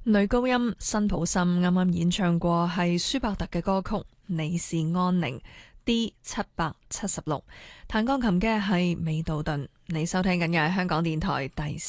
女高音辛普森啱啱演唱過係舒伯特嘅歌曲《你是安寧》D776，彈鋼琴嘅係美道頓。你收聽緊嘅係香港電台第